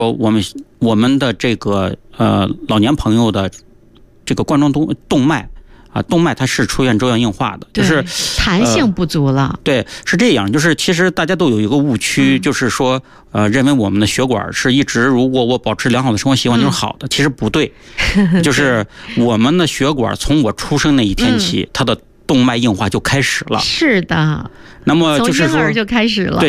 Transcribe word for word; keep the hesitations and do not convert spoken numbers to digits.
我们我们的这个呃老年朋友的这个冠状动动脉啊，动脉它是出现粥样硬化的，就是弹性不足了、呃。 对，是这样，就是其实大家都有一个误区，嗯、就是说呃认为我们的血管是一直如果我保持良好的生活习惯就是好的，嗯、其实不对，就是我们的血管从我出生那一天起，嗯、它的动脉硬化就开始了。 是的。 那么就是说， 从婴儿就开始了。 对，